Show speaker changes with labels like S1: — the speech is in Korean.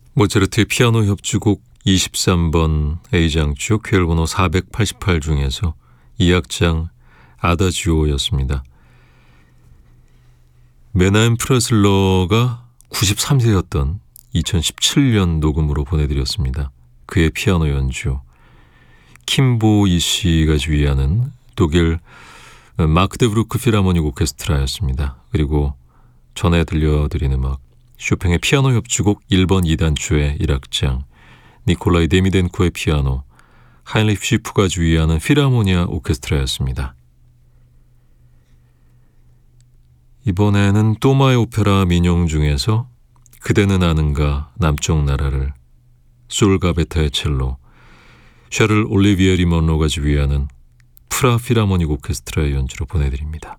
S1: 모차르트의 피아노 협주곡 23번 A장조 쾌열번호 488 중에서 2악장 아다지오였습니다. 메나헴 프레슬러가 93세였던 2017년 녹음으로 보내드렸습니다. 그의 피아노 연주. 킴보이 씨가 지휘하는 독일 마크데브루크 필하모닉 오케스트라였습니다. 그리고 전에 들려드린 음악 쇼팽의 피아노 협주곡 1번 2단추의 1악장, 니콜라이 데미덴코의 피아노, 하인리히 쉬프가 지휘하는 필하모니아 오케스트라였습니다. 이번에는 또마의 오페라 민용 중에서 그대는 아는가 남쪽 나라를, 솔가베타의 첼로, 샤를 올리비에리 먼로가 지휘하는 프라 필하모닉 오케스트라의 연주로 보내드립니다.